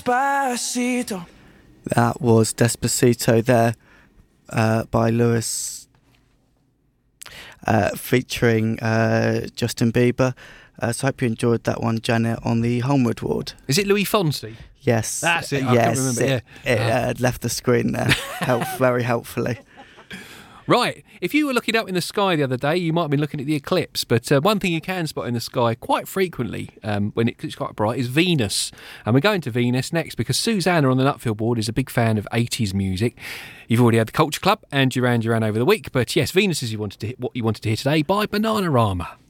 Despacito. That was Despacito there by Lewis featuring Justin Bieber. So I hope you enjoyed that one, Janet, on the Homeward Ward. Is it Louis Fonsi? Yes. That's it. I yes, couldn't remember. It left the screen there very helpfully. Right, if you were looking up in the sky the other day, you might have been looking at the eclipse, but one thing you can spot in the sky quite frequently when it's quite bright is Venus. And we're going to Venus next because Susanna on the Nutfield board is a big fan of 80s music. You've already had the Culture Club and Duran Duran over the week, but yes, Venus is what you wanted to hear today by Bananarama.